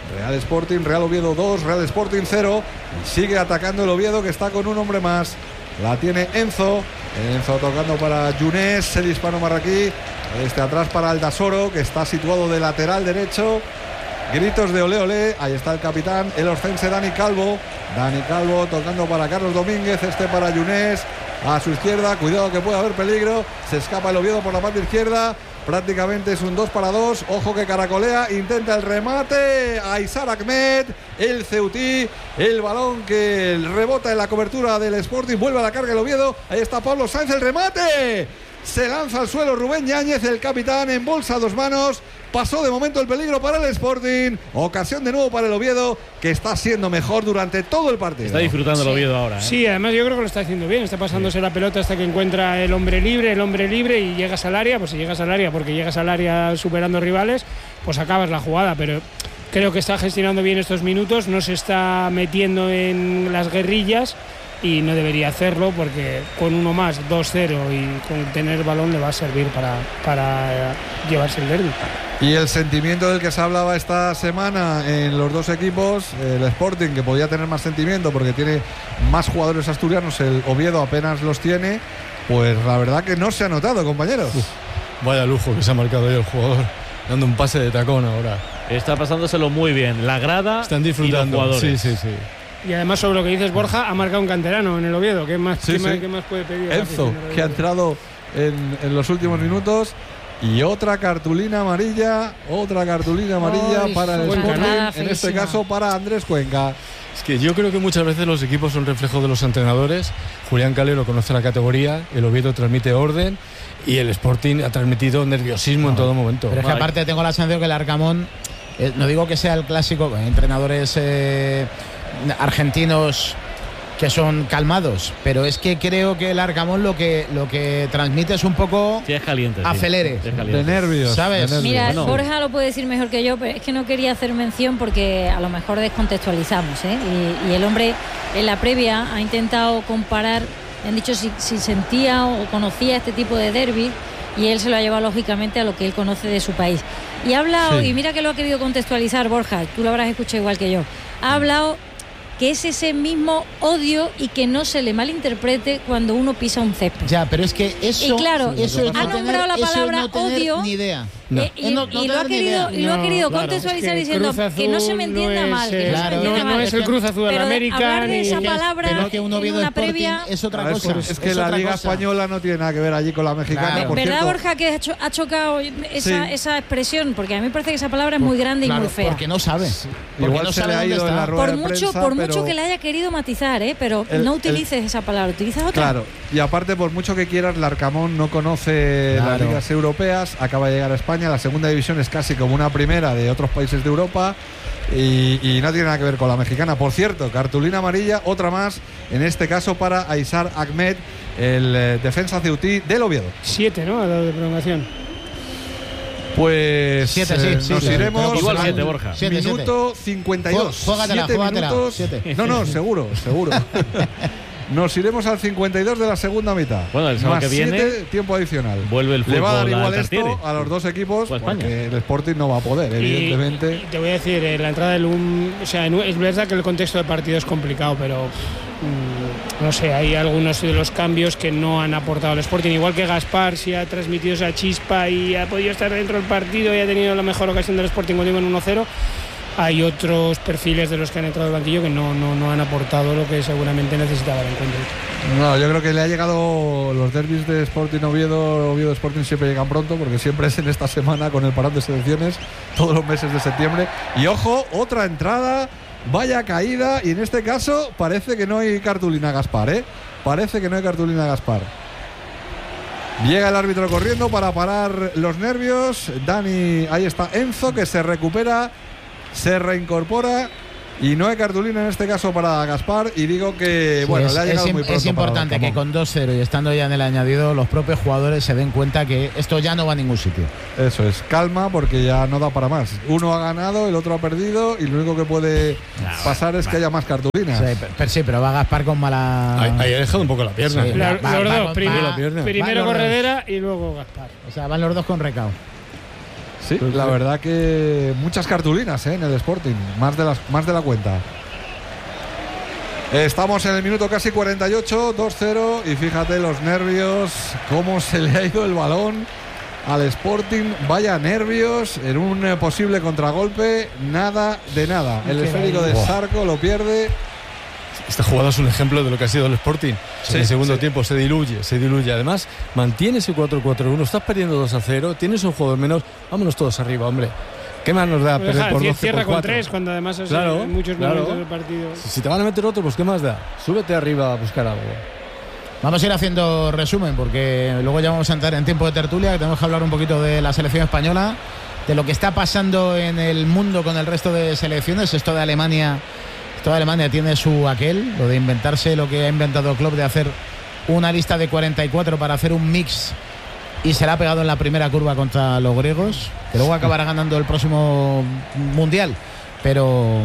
Real Oviedo 2, Real Sporting 0. Y sigue atacando el Oviedo, que está con un hombre más. La tiene Enzo tocando para Yunés, el hispano marroquí. Atrás para Aldasoro, que está situado de lateral derecho. Gritos de olé olé, ahí está el capitán, el oscense Dani Calvo tocando para Carlos Domínguez, para Yunés. A su izquierda, cuidado que puede haber peligro. Se escapa el Oviedo por la parte izquierda. Prácticamente es un 2-2. Ojo que caracolea, intenta el remate. Aysar Ahmed, el Ceutí. El balón que rebota en la cobertura del Sporting. Vuelve a la carga el Oviedo. Ahí está Pablo Sáenz, el remate. Se lanza al suelo Rubén Yáñez, el capitán, en bolsa a dos manos. Pasó de momento el peligro para el Sporting. Ocasión de nuevo para el Oviedo, que está siendo mejor durante todo el partido. Está disfrutando el Oviedo ahora. Sí, además yo creo que lo está haciendo bien. Está pasándose la pelota hasta que encuentra el hombre libre y llegas al área. Pues si llegas al área, porque llegas al área superando rivales, pues acabas la jugada. Pero creo que está gestionando bien estos minutos. No se está metiendo en las guerrillas y no debería hacerlo, porque con uno más, 2-0, y con tener el balón le va a servir para llevarse el derbi. Y el sentimiento del que se hablaba esta semana en los dos equipos, el Sporting, que podía tener más sentimiento porque tiene más jugadores asturianos, el Oviedo apenas los tiene, pues la verdad que no se ha notado, compañeros. Vaya lujo que se ha marcado ahí el jugador, dando un pase de tacón ahora. Está pasándoselo muy bien, la grada. Están disfrutando. Y los jugadores. Sí. Y además, sobre lo que dices, Borja, ha marcado un canterano en el Oviedo. ¿Qué más puede pedir? Enzo, que ha entrado en los últimos minutos. Y otra cartulina amarilla para el Sporting, en este caso para Andrés Cuenca. Es que yo creo que muchas veces los equipos son reflejo de los entrenadores. Julián Calero conoce la categoría, el Oviedo transmite orden y el Sporting ha transmitido nerviosismo en todo momento. Pero es que aparte tengo la sensación que el Arcamón, no digo que sea el clásico, entrenadores argentinos que son calmados, pero es que creo que el Arcamón lo que transmite es un poco es caliente, acelere, de nervios, ¿sabes? Mira, Borja lo puede decir mejor que yo, pero es que no quería hacer mención porque a lo mejor descontextualizamos, y el hombre en la previa ha intentado comparar, han dicho si sentía o conocía este tipo de derbi, y él se lo ha llevado lógicamente a lo que él conoce de su país. Y ha hablado, y mira que lo ha querido contextualizar Borja, tú lo habrás escuchado igual que yo, ha hablado que es ese mismo odio y que no se le malinterprete cuando uno pisa un césped. Ya, pero es que eso, y claro, eso ha nombrado la palabra odio, ni idea. Y lo ha querido contextualizar diciendo que no se me entienda mal. No es el Cruz Azul de la América. Hablar de esa palabra en una previa es otra cosa. Es que la Liga Española no tiene nada que ver allí con la mexicana. ¿Verdad, Borja, que ha chocado esa expresión? Porque a mí me parece que esa palabra es muy grande y muy fea. Porque no sabe. Igual no se le ha ido en la rueda de prensa. Por mucho que le haya querido matizar, pero no utilices esa palabra, utilizas otra. Claro, y aparte, por mucho que quieras, Larcamón no conoce las ligas europeas, acaba de llegar a España, la segunda división es casi como una primera de otros países de Europa y no tiene nada que ver con la mexicana. Por cierto, cartulina amarilla, otra más, en este caso para Aysar Ahmed, el defensa ceutí del Oviedo. 7, ¿no? A la de prolongación. Pues 7, nos iremos igual 7, Borja. Minuto 52. Juégatela. Minutos. No, seguro. Nos iremos al 52 de la segunda mitad. Bueno, el sábado que viene, 7, tiempo adicional. Vuelve el fútbol. Le va a dar igual esto a los dos equipos, pues porque el Sporting no va a poder, evidentemente. Y te voy a decir, la entrada del o sea, es verdad que el contexto del partido es complicado, pero no sé, hay algunos de los cambios que no han aportado al Sporting. Igual que Gaspar, si ha transmitido esa chispa y ha podido estar dentro del partido y ha tenido la mejor ocasión del Sporting cuando iba en 1-0. hay otros perfiles de los que han entrado al banquillo que no han aportado lo que seguramente necesitaba el encuentro. No, yo creo que le ha llegado los derbis de Sporting Oviedo Sporting siempre llegan pronto, porque siempre es en esta semana con el parón de selecciones, todos los meses de septiembre. Y ojo, otra entrada, vaya caída, y en este caso parece que no hay cartulina Gaspar, ¿eh? Parece que no hay cartulina Gaspar. Llega el árbitro corriendo para parar los nervios. Dani, ahí está Enzo, que se recupera, se reincorpora. Y no hay cartulina en este caso para Gaspar. Y digo que, sí, le ha llegado muy pronto. Es importante que con 2-0 y estando ya en el añadido, los propios jugadores se den cuenta que esto ya no va a ningún sitio. Eso es, calma, porque ya no da para más. Uno ha ganado, el otro ha perdido, y lo único que puede pasar es que haya más cartulinas. Sí, pero va Gaspar con mala... Ahí ha dejado un poco la pierna. Sí, primero Corredera y luego Gaspar. O sea, van los dos con recao. Sí, la verdad que muchas cartulinas en el Sporting, más de la cuenta. Estamos en el minuto casi 48, 2-0, y fíjate los nervios, cómo se le ha ido el balón al Sporting. Vaya nervios en un posible contragolpe, nada de nada. El esférico de Sarco lo pierde. Esta jugada es un ejemplo de lo que ha sido el Sporting. En el segundo tiempo se diluye. Además, mantiene ese 4-4-1. Estás perdiendo 2-0. Tienes un jugador menos. Vámonos todos arriba, hombre. ¿Qué más nos da perder por 12 cierra por 4? con 3 cuando además es en muchos momentos del partido. Si te van a meter otro, pues ¿qué más da? Súbete arriba a buscar algo. Vamos a ir haciendo resumen, porque luego ya vamos a entrar en tiempo de tertulia, que tenemos que hablar un poquito de la selección española, de lo que está pasando en el mundo con el resto de selecciones. Esto de Alemania... Toda Alemania tiene su aquel, lo de inventarse lo que ha inventado Klopp, de hacer una lista de 44 para hacer un mix, y se la ha pegado en la primera curva contra los griegos, que luego acabará ganando el próximo mundial, pero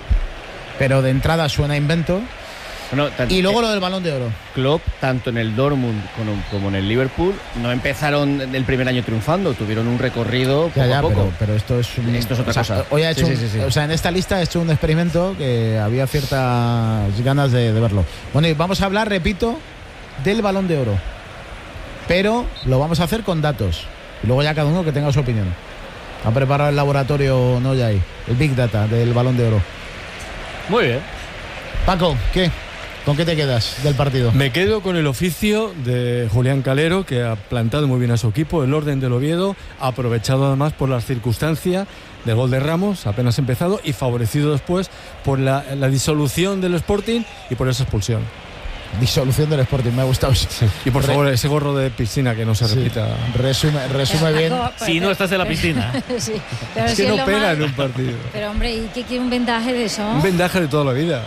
de entrada suena invento. Bueno, y luego lo del Balón de Oro. Klopp, tanto en el Dortmund como en el Liverpool, no empezaron el primer año triunfando, tuvieron un recorrido poco a poco. Pero esto es otra cosa. Hoy ha hecho o sea, en esta lista ha hecho un experimento que había ciertas ganas de verlo. Bueno, y vamos a hablar, repito, del Balón de Oro, pero lo vamos a hacer con datos, y luego ya cada uno que tenga su opinión. Ha preparado el laboratorio, no ya ahí, el Big Data del Balón de Oro. Muy bien. Paco, ¿qué? ¿Con qué te quedas del partido? Me quedo con el oficio de Julián Calero, que ha plantado muy bien a su equipo, el orden del Oviedo, aprovechado además por las circunstancias del gol de Ramos, apenas empezado, y favorecido después por la disolución del Sporting y por esa expulsión. Disolución del Sporting, me ha gustado. Sí. Y por favor, ese gorro de piscina que no se repita. Resume bien. Si no estás en la piscina. Sí, es que no pega en un partido. Pero hombre, ¿y qué quiere un vendaje de eso? Un vendaje de toda la vida.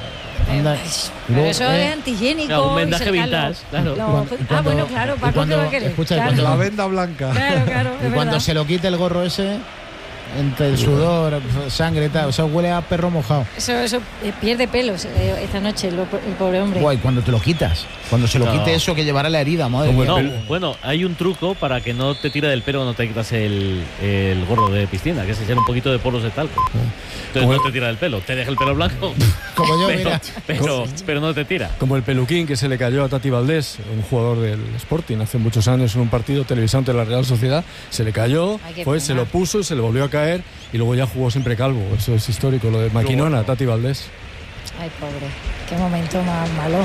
Pero eso es antihigiénico. Claro, un vendaje vintage, claro. Bueno, claro, Paco, ¿qué va a querer? Escucha, claro. La venda blanca. Claro, y cuando se lo quite el gorro ese, entre el sudor, sangre y tal, o sea, huele a perro mojado. Eso pierde pelos esta noche el pobre hombre. Guay, cuando te lo quitas, cuando se lo quite eso que llevará la herida, madre mía. Bueno, hay un truco para que no te tire del pelo cuando te quitas el gorro de piscina, que es echar un poquito de polvos de talco. Entonces no te tira del pelo, te deja el pelo blanco. Como yo, mira. Pero no te tira. Como el peluquín que se le cayó a Tati Valdés, un jugador del Sporting, hace muchos años en un partido televisado ante la Real Sociedad. Se le cayó, se lo puso y se le volvió a caer, y luego ya jugó siempre calvo. Eso es histórico, lo de Maquinona, Tati Valdés. Ay, pobre, qué momento más malo.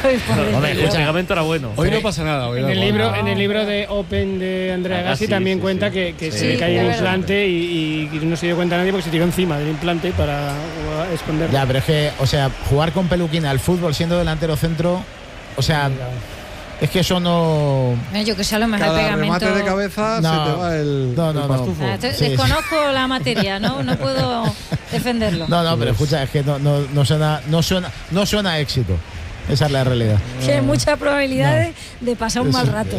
El pegamento era bueno. Hoy no pasa nada. En el libro de Open de Andrea Gassi también cuenta que se le cayó el implante y no se dio cuenta nadie porque se tiró encima del implante para esconderlo. Ya, pero es que, o sea, jugar con peluquín al fútbol siendo delantero centro, o sea... Es que eso no... Yo que sé, a lo mejor el pegamento... remate de cabeza se te va el pastufo. Desconozco la materia, no puedo defenderlo. No, pero escucha, es que no suena a éxito. Esa es la realidad. Hay muchas probabilidades de pasar un mal rato.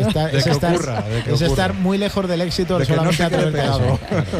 Es estar muy lejos del éxito de solamente a través de eso.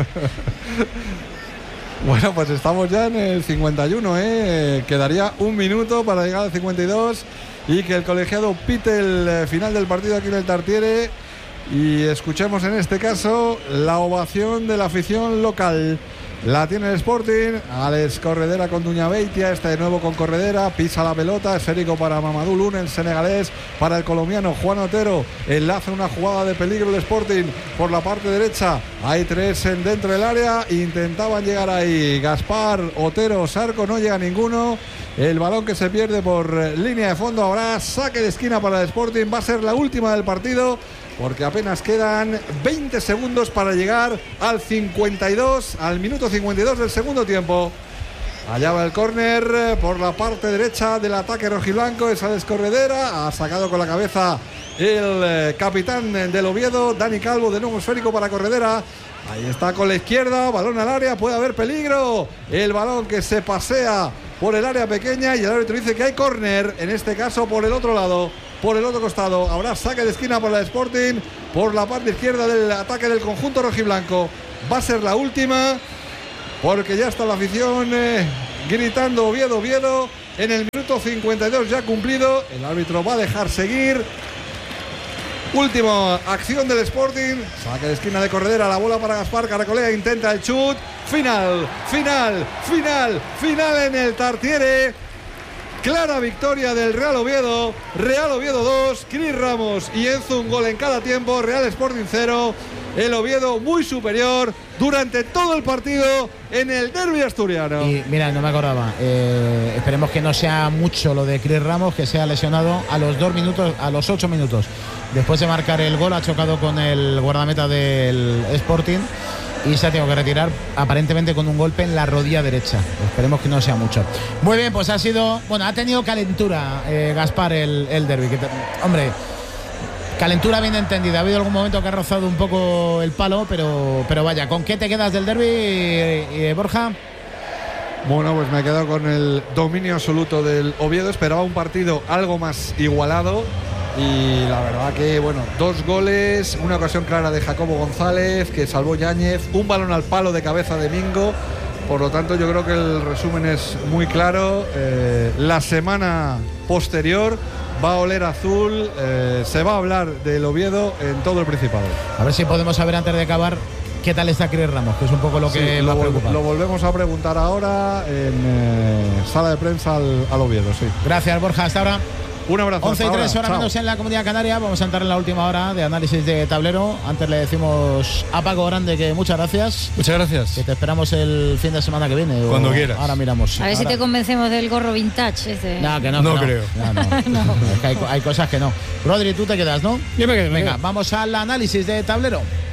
Bueno, pues estamos ya en el 51, Quedaría un minuto para llegar al 52 y que el colegiado pite el final del partido aquí en el Tartiere, y escuchemos en este caso la ovación de la afición local. La tiene el Sporting. Alex Corredera con Duñabeitia. Está de nuevo con Corredera. Pisa la pelota. Esférico para Mamadou Lune, el senegalés. Para el colombiano Juan Otero. Enlaza una jugada de peligro el Sporting por la parte derecha. Hay 3 dentro del área. Intentaban llegar ahí Gaspar, Otero, Sarco. No llega ninguno. El balón que se pierde por línea de fondo. Ahora saque de esquina para el Sporting. Va a ser la última del partido, porque apenas quedan 20 segundos para llegar al 52, al minuto 52 del segundo tiempo. Allá va el córner por la parte derecha del ataque rojiblanco. Es Alex Corredera. Ha sacado con la cabeza el capitán del Oviedo, Dani Calvo. De nuevo esférico para Corredera. Ahí está con la izquierda. Balón al área. Puede haber peligro. El balón que se pasea por el área pequeña y el árbitro dice que hay córner, en este caso por el otro lado, por el otro costado. Habrá saque de esquina para el Sporting por la parte izquierda del ataque del conjunto rojiblanco. Va a ser la última, porque ya está la afición gritando Oviedo, Oviedo. En el minuto 52 ya cumplido, el árbitro va a dejar seguir. Última acción del Sporting. Saque de esquina de Corredera. La bola para Gaspar. Caracolea. Intenta el chut. Final en el Tartiere. Clara victoria del Real Oviedo. Real Oviedo 2. Cris Ramos y Enzo un gol en cada tiempo. Real Sporting 0. El Oviedo muy superior durante todo el partido en el derbi asturiano. Y mira, no me acordaba. Esperemos que no sea mucho lo de Cris Ramos, que sea lesionado a los 2 minutos, a los 8 minutos. Después de marcar el gol, ha chocado con el guardameta del Sporting y se ha tenido que retirar aparentemente con un golpe en la rodilla derecha. Esperemos que no sea mucho. Muy bien, pues ha sido, bueno, ha tenido calentura Gaspar el derbi. Hombre, calentura bien entendida. Ha habido algún momento que ha rozado un poco el palo, pero vaya, ¿con qué te quedas del derbi, Borja? Bueno, pues me he quedado con el dominio absoluto del Oviedo. Esperaba un partido algo más igualado. Y la verdad que, bueno, 2 goles, una ocasión clara de Jacobo González, que salvó Yáñez, un balón al palo de cabeza de Mingo. Por lo tanto, yo creo que el resumen es muy claro. La semana posterior va a oler azul. Se va a hablar del Oviedo en todo el Principado. A ver si podemos saber antes de acabar qué tal está Cris Ramos, que es un poco lo que nos preocupa. Lo volvemos a preguntar ahora en sala de prensa al Oviedo, sí. Gracias, Borja. Hasta ahora. Un abrazo. 11:03 hora menos en la Comunidad Canaria. Vamos a entrar en la última hora de análisis de tablero. Antes le decimos a Paco Grande que muchas gracias. Muchas gracias. Que te esperamos el fin de semana que viene. Cuando quieras. Ahora miramos. A ver si te convencemos del gorro vintage ese. No, que no. No creo. No. Es que hay cosas que no. Rodri, tú te quedas, ¿no? Yo me quedo. Venga, vamos al análisis de tablero.